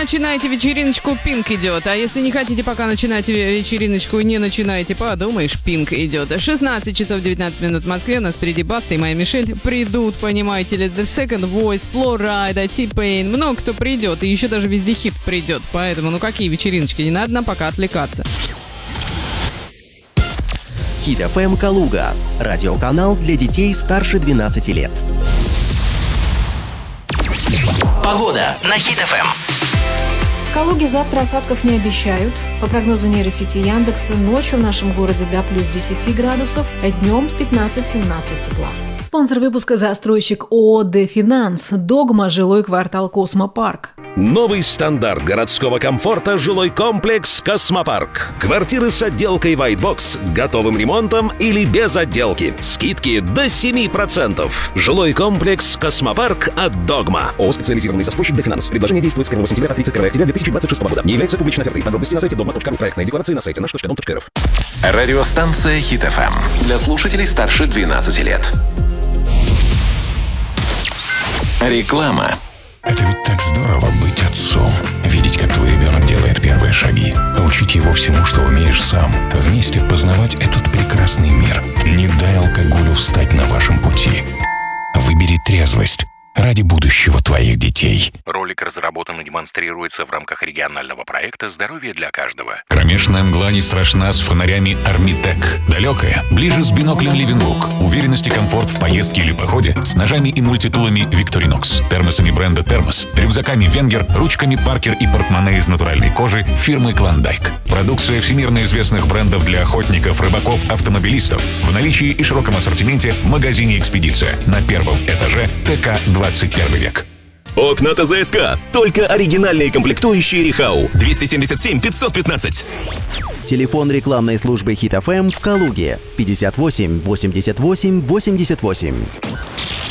начинайте вечериночку, Пинк идет. А если не хотите пока начинать вечериночку, не начинайте, подумаешь, Пинк идет. 16 часов 19 минут в Москве. У нас впереди Баста и Майя Мишель придут, понимаете ли. The Second Voice, Флорайда, T-Pain. Много кто придет. И еще даже везде хит придет. Поэтому, какие вечериночки? Не надо нам пока отвлекаться. Хит FM Калуга. Радиоканал для детей старше 12 лет. Погода на Хит FM. В Калуге завтра осадков не обещают. По прогнозу нейросети Яндекса, ночью в нашем городе до плюс 10 градусов, а днем 15-17 тепла. Спонсор выпуска — застройщик ООО «Дефинанс». Догма, жилой квартал «Космопарк». Новый стандарт городского комфорта — жилой комплекс «Космопарк». Квартиры с отделкой White Box, готовым ремонтом или без отделки. Скидки до 7%. Жилой комплекс «Космопарк» от Догма. ООО «Специализированный застройщик Дефинанс». Предложение действует с 1 сентября по 31 октября 2026 года. Не является публичной офертой. Подробности на сайте dogma.ru. Проектная декларация на сайте наш.дом.рф. Радиостанция Хит FM для слушателей старше 12 лет. Реклама. Это ведь так здорово быть отцом. Видеть, как твой ребенок делает первые шаги. Учить его всему, что умеешь сам. Вместе познавать этот прекрасный мир. Не дай алкоголю встать на вашем пути. Выбери трезвость ради будущего твоих детей. Ролик разработан и демонстрируется в рамках регионального проекта «Здоровье для каждого». Кромешная мгла не страшна с фонарями Армитек. Далекая, ближе с биноклем Ливенлук. Уверенность и комфорт в поездке или походе с ножами и мультитулами Victorinox, термосами бренда Термос, рюкзаками Венгер, ручками Паркер и портмоне из натуральной кожи фирмы Клондайк. Продукция всемирно известных брендов для охотников, рыбаков, автомобилистов. В наличии и широком ассортименте в магазине «Экспедиция» на первом этаже ТК 21 век. Окна ТЗСК. Только оригинальные комплектующие Рихау. 277 515. Телефон рекламной службы Хит FM в Калуге. 58 88 88.